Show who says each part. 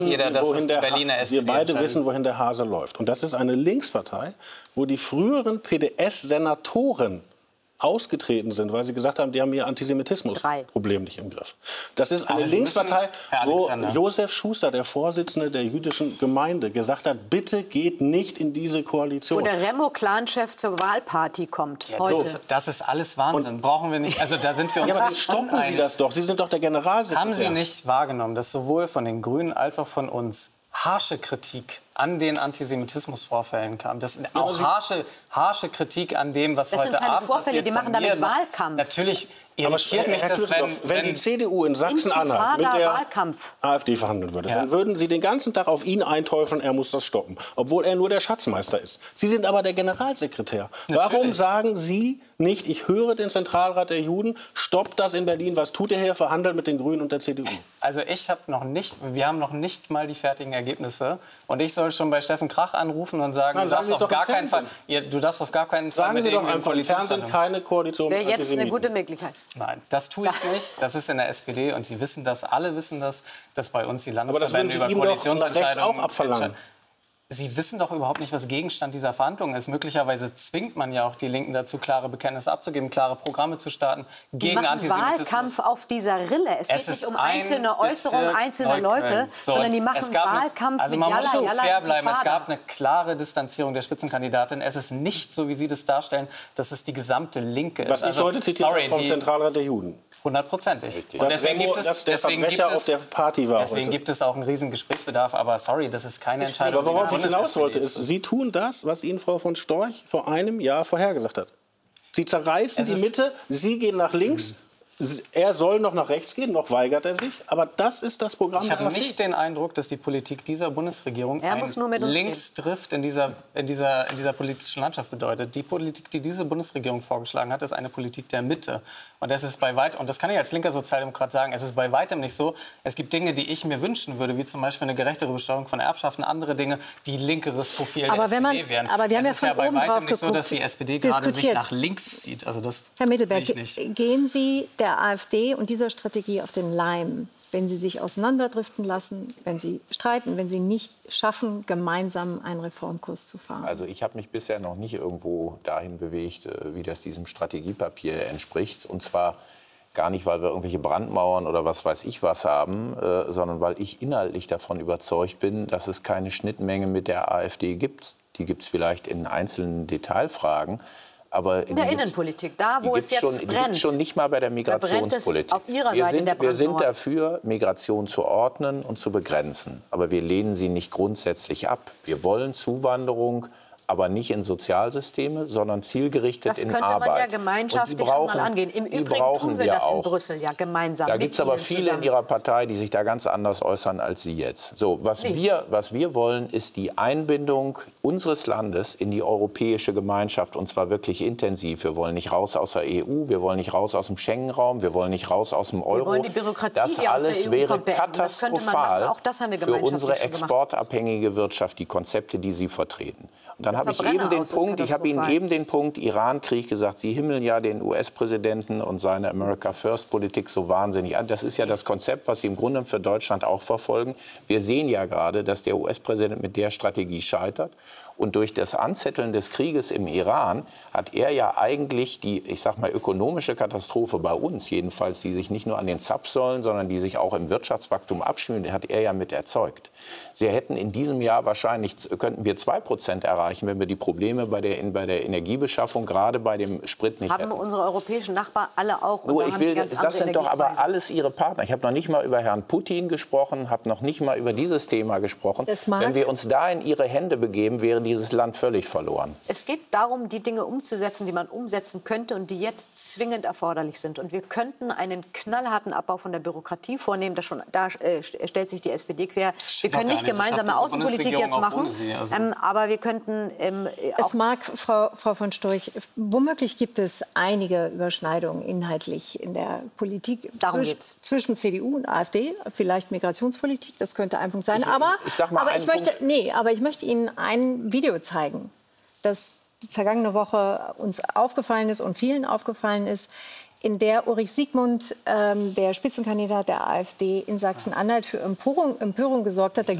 Speaker 1: jeder, dass es die Berliner SPD
Speaker 2: wir beide wissen, wohin der Hase läuft. Und das ist eine Linkspartei, wo die früheren PDS-Senatoren ausgetreten sind, weil sie gesagt haben, die haben ihr Antisemitismus-Problem nicht im Griff. Das ist eine Linkspartei, wo Josef Schuster, der Vorsitzende der jüdischen Gemeinde, gesagt hat, bitte geht nicht in diese Koalition.
Speaker 3: Wo der Remo-Clan-Chef zur Wahlparty kommt
Speaker 1: ja,
Speaker 3: heute.
Speaker 1: Das ist alles Wahnsinn. Brauchen wir nicht. Also da sind wir uns
Speaker 2: ja, aber dann stoppen Sie das doch. Sie sind doch der Generalsekretär.
Speaker 1: Haben Sie nicht wahrgenommen, dass sowohl von den Grünen als auch von uns harsche Kritik an den Antisemitismusvorfällen kam? Das ist auch harsche Kritik an dem, was heute Abend passiert. Das sind keine Vorfälle,
Speaker 3: die machen damit Wahlkampf.
Speaker 1: Natürlich irritiert mich das,
Speaker 2: wenn die CDU in Sachsen-Anhalt mit der AfD verhandeln würde, dann würden Sie den ganzen Tag auf ihn einteufeln, er muss das stoppen, obwohl er nur der Schatzmeister ist. Sie sind aber der Generalsekretär. Natürlich. Warum sagen Sie nicht, ich höre den Zentralrat der Juden, stoppt das in Berlin, was tut er hier, verhandelt mit den Grünen und der CDU?
Speaker 1: Also wir haben noch nicht mal die fertigen Ergebnisse und ich soll schon bei Steffen Krach anrufen und sagen, du darfst auf gar keinen Fall
Speaker 2: mit ihm im Fernsehen keine Koalition.
Speaker 3: Wäre jetzt eine gute Möglichkeit.
Speaker 1: Nein, das tue ich nicht. Das ist in der SPD und Sie wissen das, alle wissen das, dass bei uns die Landesverbände über Koalitionsentscheidungen
Speaker 2: auch abverlangen.
Speaker 1: Sie wissen doch überhaupt nicht, was Gegenstand dieser Verhandlungen ist. Möglicherweise zwingt man ja auch die Linken dazu, klare Bekenntnisse abzugeben, klare Programme zu starten gegen Antisemitismus.
Speaker 3: Wahlkampf auf dieser Rille. Es geht nicht um einzelne Äußerungen einzelner Leute, sondern die machen Wahlkampf
Speaker 1: also man muss schon fair bleiben. Es gab eine klare Distanzierung der Spitzenkandidatin. Es ist nicht so, wie Sie das darstellen, dass es die gesamte Linke ist.
Speaker 2: Was ich heute zitiere vom Zentralrat der Juden.
Speaker 1: 100%ig.
Speaker 2: Und deswegen
Speaker 1: gibt es auch einen riesen Gesprächsbedarf. Aber sorry, das ist keine Entscheidung.
Speaker 2: Aber worauf ich hinaus wollte, ist, Sie tun das, was Ihnen Frau von Storch vor einem Jahr vorhergesagt hat. Sie zerreißen die Mitte, Sie gehen nach links. Er soll noch nach rechts gehen, noch weigert er sich. Aber das ist das Programm.
Speaker 1: Ich habe nicht den Eindruck, dass die Politik dieser Bundesregierung Linksdrift in dieser politischen Landschaft bedeutet. Die Politik, die diese Bundesregierung vorgeschlagen hat, ist eine Politik der Mitte. Und das ist und das kann ich als linker Sozialdemokrat sagen, es ist bei weitem nicht so. Es gibt Dinge, die ich mir wünschen würde, wie zum Beispiel eine gerechtere Besteuerung von Erbschaften, andere Dinge, die linkeres Profil der SPD wären.
Speaker 3: Aber wir haben
Speaker 1: es ist ja bei weitem nicht so, dass die SPD gerade sich nach links zieht. Also das
Speaker 4: Herr Mittelberg,
Speaker 1: sehe ich nicht.
Speaker 4: Gehen Sie der AfD und dieser Strategie auf den Leim, wenn Sie sich auseinanderdriften lassen, wenn Sie streiten, wenn Sie nicht schaffen, gemeinsam einen Reformkurs zu fahren?
Speaker 5: Also ich habe mich bisher noch nicht irgendwo dahin bewegt, wie das diesem Strategiepapier entspricht. Und zwar gar nicht, weil wir irgendwelche Brandmauern oder was weiß ich was haben, sondern weil ich inhaltlich davon überzeugt bin, dass es keine Schnittmenge mit der AfD gibt. Die gibt es vielleicht in einzelnen Detailfragen. Aber
Speaker 3: in der Innenpolitik, da wo es jetzt brennt.
Speaker 5: Die gibt schon nicht mal bei der Migrationspolitik.
Speaker 3: Auf Ihrer Seite in der
Speaker 5: wir sind dafür, Migration zu ordnen und zu begrenzen. Aber wir lehnen sie nicht grundsätzlich ab. Wir wollen Zuwanderung, aber nicht in Sozialsysteme, sondern zielgerichtet in Arbeit.
Speaker 3: Das könnte man ja gemeinschaftlich mal angehen. Im Übrigen tun wir das in Brüssel ja gemeinsam.
Speaker 5: Da gibt es aber viele in Ihrer Partei, die sich da ganz anders äußern als Sie jetzt. So, was wir wollen, ist die Einbindung unseres Landes in die europäische Gemeinschaft, und zwar wirklich intensiv. Wir wollen nicht raus aus der EU, wir wollen nicht raus aus dem Schengen-Raum, wir wollen nicht raus aus dem Euro.
Speaker 3: Wir wollen die Bürokratie,
Speaker 5: das
Speaker 3: die aus der
Speaker 5: alles
Speaker 3: EU
Speaker 5: wäre
Speaker 3: kommt, beenden.
Speaker 5: katastrophal
Speaker 3: Auch das haben wir
Speaker 5: für unsere
Speaker 3: schon
Speaker 5: exportabhängige Wirtschaft, die Konzepte, die Sie vertreten. Und dann habe ich Ihnen eben den Punkt Iran-Krieg gesagt. Sie himmeln ja den US-Präsidenten und seine America-First-Politik so wahnsinnig an. Das ist ja das Konzept, was Sie im Grunde für Deutschland auch verfolgen. Wir sehen ja gerade, dass der US-Präsident mit der Strategie scheitert. Und durch das Anzetteln des Krieges im Iran hat er ja eigentlich die, ich sag mal, ökonomische Katastrophe bei uns, jedenfalls, die sich nicht nur an den Zapfsäulen, sondern die sich auch im Wirtschaftswachstum abspielen, hat er ja mit erzeugt. Sie hätten in diesem Jahr wahrscheinlich, könnten wir 2% erreichen, wenn wir die Probleme bei der Energiebeschaffung, gerade bei dem Sprit nicht hätten.
Speaker 3: Haben unsere europäischen Nachbarn alle auch.
Speaker 5: Nur, das sind doch aber alles Ihre Partner. Ich habe noch nicht mal über Herrn Putin gesprochen, habe noch nicht mal über dieses Thema gesprochen. Wenn wir uns da in Ihre Hände begeben, wäre dieses Land völlig verloren.
Speaker 3: Es geht darum, die Dinge umzusetzen, die man umsetzen könnte und die jetzt zwingend erforderlich sind. Und wir könnten einen knallharten Abbau von der Bürokratie vornehmen. Da stellt sich die SPD quer. Wir können nicht gemeinsame Außenpolitik jetzt machen, aber wir könnten
Speaker 4: es mag, Frau von Storch, womöglich gibt es einige Überschneidungen inhaltlich in der Politik zwischen CDU und AfD, vielleicht Migrationspolitik, das könnte ein Punkt sein. Aber ich möchte Ihnen ein Video zeigen, das vergangene Woche uns aufgefallen ist und vielen aufgefallen ist. in der Ulrich Siegmund, der Spitzenkandidat der AfD in Sachsen-Anhalt, für Empörung gesorgt hat. Da